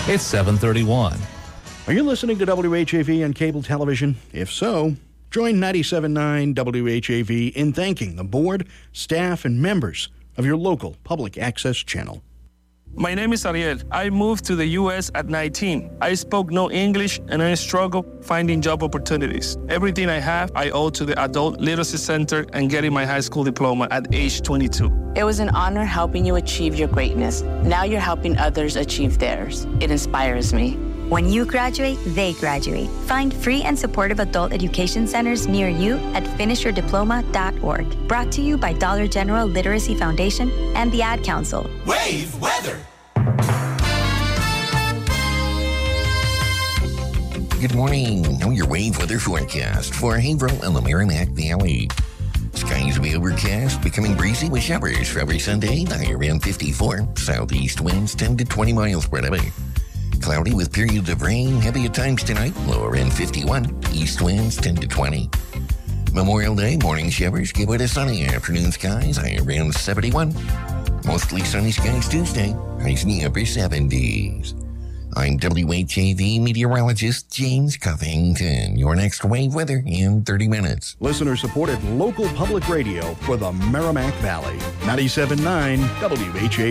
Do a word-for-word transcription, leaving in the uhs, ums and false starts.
It's seven thirty-one. Are you listening to W H A V on cable television? If so, join ninety-seven point nine W H A V in thanking the board, staff, and members of your local public access channel. My name is Ariel. I moved to the U S at nineteen. I spoke no English and I struggled finding job opportunities. Everything I have, I owe to the Adult Literacy Center and getting my high school diploma at age twenty-two. It was an honor helping you achieve your greatness. Now you're helping others achieve theirs. It inspires me. When you graduate, they graduate. Find free and supportive adult education centers near you at finish your diploma dot org. Brought to you by Dollar General Literacy Foundation and the Ad Council. Wave weather. Good morning. Know your wave weather forecast for Haverhill and the Merrimack Valley. Skies will be overcast, becoming breezy with showers for every Sunday, high around fifty-four. Southeast winds ten to twenty miles per hour. Cloudy with periods of rain, heavy at times tonight, lower end fifty-one. East winds ten to twenty. Memorial Day, morning showers give way to sunny afternoon skies, high around seventy-one. Mostly sunny skies Tuesday, highs in the upper seventies. I'm W H A V meteorologist James Covington. Your next wave weather in thirty minutes. Listener-supported local public radio for the Merrimack Valley. ninety-seven point nine W H A V.